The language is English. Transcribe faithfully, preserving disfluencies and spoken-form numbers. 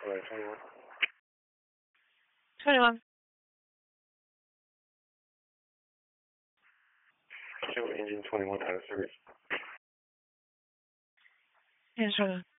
Right, twenty-one. twenty-one. Show engine twenty-one out of service. Yes, sir.